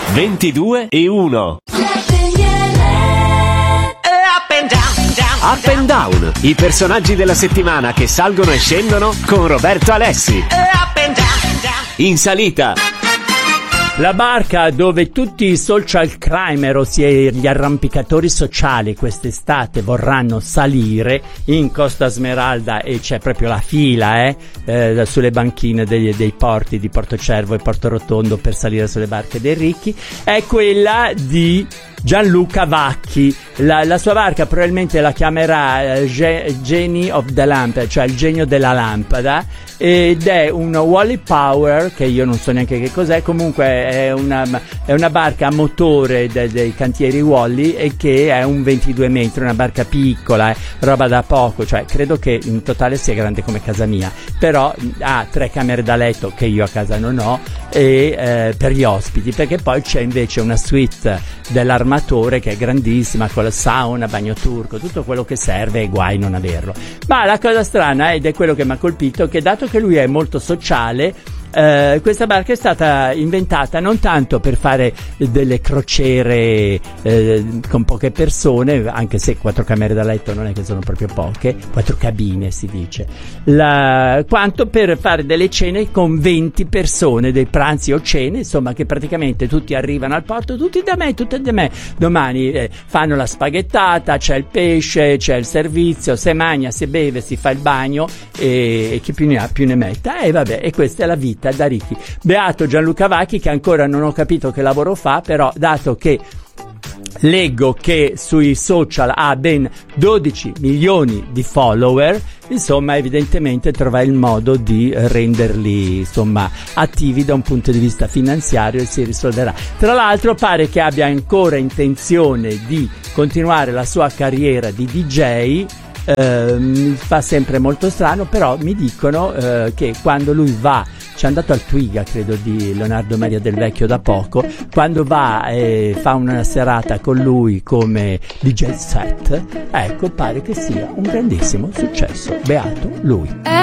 22 e 1. Up and Down, i personaggi della settimana che salgono e scendono con Roberto Alessi. In salita, la barca dove tutti i social crimer, ossia gli arrampicatori sociali, quest'estate vorranno salire in Costa Smeralda, e c'è proprio la fila sulle banchine dei porti di Portocervo e Portorotondo per salire sulle barche dei ricchi, è quella di Gianluca Vacchi. La sua barca probabilmente la chiamerà Genie of the Lamp, cioè il genio della lampada, ed è un Wally Power, che io non so neanche che cos'è, comunque è una barca a motore dei cantieri Wally, e che è un 22 metri, una barca piccola, roba da poco, cioè credo che in totale sia grande come casa mia, però ha 3 camere da letto che io a casa non ho, e per gli ospiti, perché poi c'è invece una suite dell'armatore che è grandissima, con la sauna, bagno turco, tutto quello che serve, e guai non averlo. Ma la cosa strana, ed è quello che mi ha colpito, che dato che lui è molto sociale, questa barca è stata inventata non tanto per fare delle crociere con poche persone, anche se 4 camere da letto non è che sono proprio poche, 4 cabine si dice, quanto per fare delle cene con 20 persone, dei pranzi o cene, insomma, che praticamente tutti arrivano al porto, tutti da me, domani fanno la spaghettata, c'è il pesce, c'è il servizio, si mangia, si beve, si fa il bagno, e chi più ne ha più ne metta, e vabbè, e questa è la vita da ricchi. Beato Gianluca Vacchi, che ancora non ho capito che lavoro fa, però dato che leggo che sui social ha ben 12 milioni di follower, insomma evidentemente trova il modo di renderli, insomma, attivi da un punto di vista finanziario, e si risolverà. Tra l'altro pare che abbia ancora intenzione di continuare la sua carriera di DJ. Mi fa sempre molto strano, però mi dicono che quando lui va, c'è andato al Twiga, credo, di Leonardo Maria Del Vecchio da poco, quando va e fa una serata con lui come DJ set, ecco, pare che sia un grandissimo successo. Beato lui.